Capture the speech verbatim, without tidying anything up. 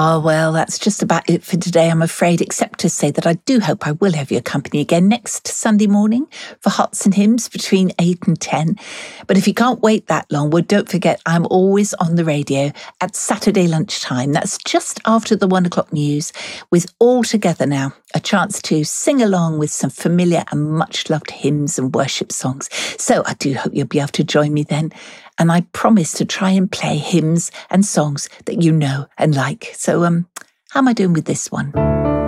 Oh, well, that's just about it for today, I'm afraid, except to say that I do hope I will have your company again next Sunday morning for Hearts and Hymns between eight and ten. But if you can't wait that long, well, don't forget I'm always on the radio at Saturday lunchtime. That's just after the one o'clock news with All Together Now, a chance to sing along with some familiar and much-loved hymns and worship songs. So I do hope you'll be able to join me then. And I promise to try and play hymns and songs that you know and like. So um, how am I doing with this one?